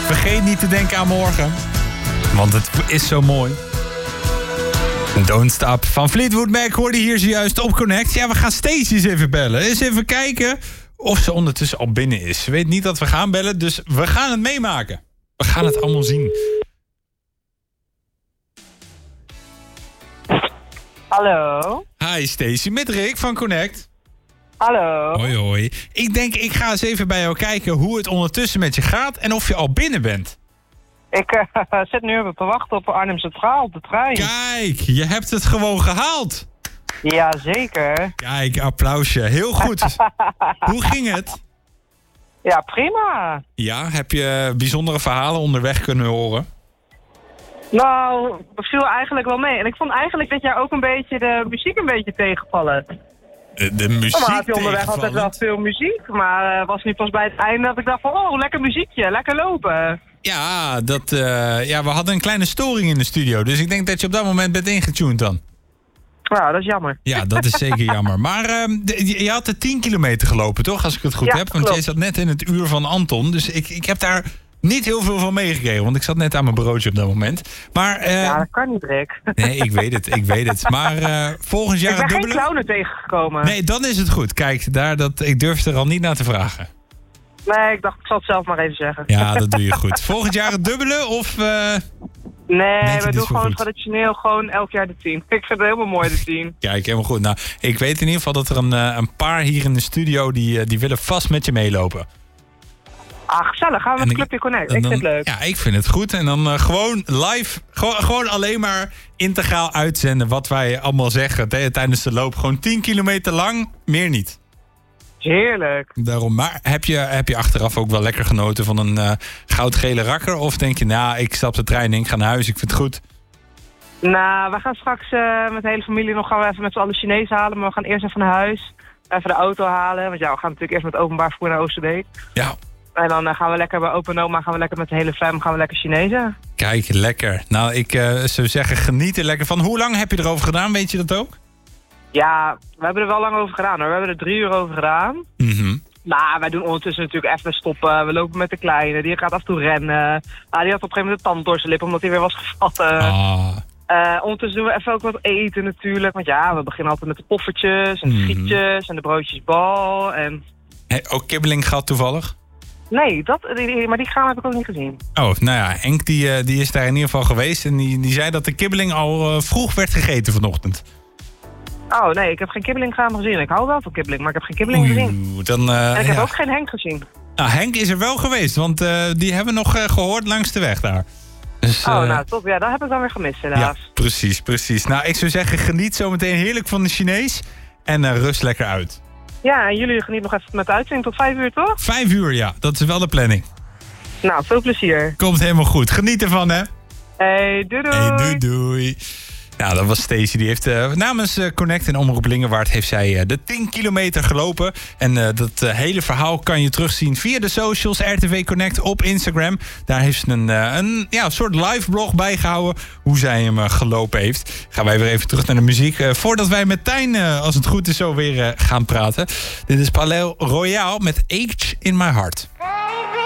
Vergeet niet te denken aan morgen. Want het is zo mooi. Don't Stop van Fleetwood Mac hoorde hier zojuist op Connect. Ja, we gaan Stacey eens even bellen. Eens even kijken of ze ondertussen al binnen is. Ze weet niet dat we gaan bellen, dus we gaan het meemaken. We gaan het allemaal zien. Hallo. Hi Stacey, met Rick van Connect. Hallo. Hoi hoi. Ik denk, ik ga eens even bij jou kijken hoe het ondertussen met je gaat en of je al binnen bent. Ik zit nu even te wachten op Arnhem Centraal op de trein. Kijk, je hebt het gewoon gehaald. Jazeker. Kijk, applausje. Heel goed. Hoe ging het? Ja, prima. Ja, heb je bijzondere verhalen onderweg kunnen horen? Nou, dat viel eigenlijk wel mee. En ik vond eigenlijk dat jij ook een beetje de muziek een beetje tegenvallen. De muziek Normaal heb je onderweg tegenvallend. altijd wel veel muziek. Maar was niet pas bij het einde dat ik dacht van, oh, lekker muziekje, lekker lopen. Ja, we hadden een kleine storing in de studio. Dus ik denk dat je op dat moment bent ingetuned dan. Nou, dat is jammer. Ja, dat is zeker jammer. Maar je had de 10 kilometer gelopen, toch? Als ik het goed Ja, heb. Want klopt. jij zat net in het uur van Anton. Dus ik heb daar niet heel veel van meegekregen. Want ik zat net aan mijn broodje op dat moment. Maar, Ja, dat kan niet, Rick. nee, ik weet het. Maar volgend jaar Ik ben het geen dubbele... clownen tegengekomen. Nee, dan is het goed. Kijk, ik durf er al niet naar te vragen. Nee, ik dacht, ik zal het zelf maar even zeggen. Ja, dat doe je goed. Volgend jaar het dubbele of... Nee, dit we is doen wel gewoon goed. traditioneel gewoon elk jaar de 10. Ik vind het helemaal mooi, de 10. Kijk, helemaal goed. Nou, ik weet in ieder geval dat er een paar hier in de studio... die willen vast met je meelopen. Ah, gezellig. Gaan we met Clubje Connect. Ik vind het leuk. Ja, ik vind het goed. En dan gewoon live, gewoon alleen maar integraal uitzenden... wat wij allemaal zeggen tijdens de loop. Gewoon 10 kilometer lang, meer niet. Heerlijk. Daarom. Maar heb je achteraf ook wel lekker genoten van een goudgele rakker? Of denk je, nou, ik stap de trein in, ik ga naar huis, ik vind het goed? Nou, we gaan straks met de hele familie nog gaan we even met z'n allen Chinees halen. Maar we gaan eerst even naar huis. Even de auto halen. Want ja, we gaan natuurlijk eerst met openbaar vervoer naar Oosterbeek. Ja. En dan gaan we lekker bij Opa en Oma, gaan we lekker met de hele fam, gaan we lekker Chinezen. Kijk, lekker. Nou, ik zou zeggen, geniet er lekker van. Hoe lang heb je erover gedaan, weet je dat ook? Ja, we hebben er wel lang over gedaan hoor. We hebben er 3 uur over gedaan. Mhm. Maar wij doen ondertussen natuurlijk even stoppen. We lopen met de kleine, die gaat af en toe rennen. Die had op een gegeven moment de tand door zijn lip, omdat hij weer was gevallen. Ondertussen doen we even ook wat eten natuurlijk. Want ja, we beginnen altijd met de poffertjes en de frietjes en de broodjes bal. En... Ook kibbeling gehad toevallig? Nee, maar die gaan heb ik ook niet gezien. Oh, nou ja, Henk die is daar in ieder geval geweest. En die zei dat de kibbeling al vroeg werd gegeten vanochtend. Oh nee, ik heb geen kibbeling gezien. Ik hou wel van kibbeling, maar ik heb geen kibbeling gezien. Dan, en ik heb ja. ook geen Henk gezien. Nou, Henk is er wel geweest, want die hebben we nog gehoord langs de weg daar. Dus, nou top. Ja, dat heb ik dan weer gemist helaas. Ja, precies. Nou, ik zou zeggen, geniet zometeen heerlijk van de Chinees. En rust lekker uit. Ja, en jullie genieten nog even met de uitzending tot 5 uur, toch? 5 uur, ja. Dat is wel de planning. Nou, veel plezier. Komt helemaal goed. Geniet ervan, hè. Hey, doei doei. Hey, doei. Nou, dat was Stacey. Die heeft namens Connect en Omroep Lingewaard heeft zij de 10 kilometer gelopen. En dat hele verhaal kan je terugzien via de socials, RTV Connect op Instagram. Daar heeft ze een soort live blog bijgehouden hoe zij hem gelopen heeft. Gaan wij weer even terug naar de muziek. Voordat wij met Tijn, als het goed is, zo weer gaan praten. Dit is Palais Royale met Age in My Heart.